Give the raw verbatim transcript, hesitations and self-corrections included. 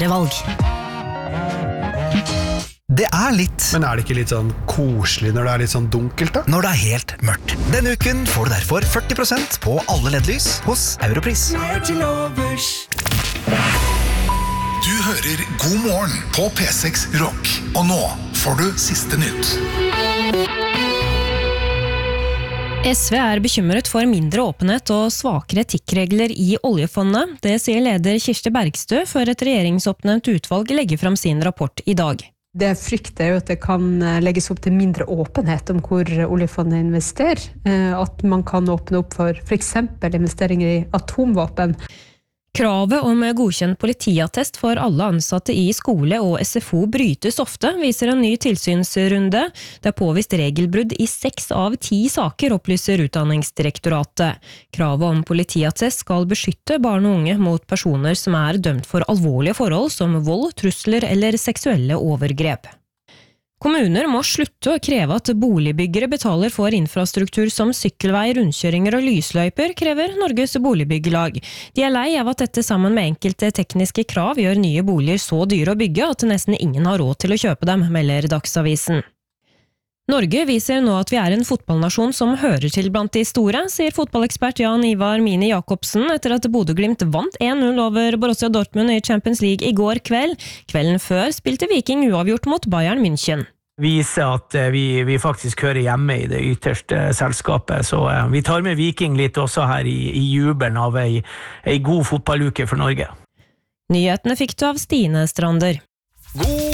andre valg. Det er litt. Men er det ikke litt sånn koselig når det er litt sånn dunkelt da? Når det er helt mørkt. Denne uken får du derfor førti prosent på alle L E D-lys hos Europris. Du hører God morgen på P seks Rock. Og nå får du siste nytt. S V er bekymret for mindre åpenhet og svakere etikkregler i oljefondet. Det sier leder Kirsti Bergstø før et regjeringsoppnevnt utvalg legger frem sin rapport i dag. Det frykter jo at det kan legges opp til mindre åpenhet om hvor oljefondet investerer. At man kan åpne opp for for eksempel investeringer i atomvåpen. Kravet om godkjent politiattest for alle ansatte i skole og S F O brytes ofte, viser en ny tilsynsrunde. Det er påvist regelbrudd i seks av ti saker, opplyser Utdanningsdirektoratet. Kravet om politiattest skal beskytte barn og unge mot personer som er dømt for alvorlige forhold som vold, trusler eller seksuelle overgrep. Kommuner må slutte å kreve at boligbyggere betaler for infrastruktur som sykkelvei, rundkjøringer og lysløyper, krever Norges Boligbyggelag. De er lei av at dette sammen med enkelte tekniske krav gjør nye boliger så dyre å bygge at nesten ingen har råd til å kjøpe dem, melder Dagsavisen. Norge viser nå at vi er en fotballnasjon som hører til blant de store, sier fotballekspert Jan Ivar Mini Jakobsen etter at Bodø/Glimt vant en null over Borussia Dortmund i Champions League i går kveld. Kvelden før spilte Viking uavgjort mot Bayern München. Viser at vi, vi faktisk hører hjemme i det ytterste selskapet, så vi tar med Viking litt også her i, i jubelen av ei, ei god fotballuke for Norge. Nyhetene fikk du av Stine Strander. God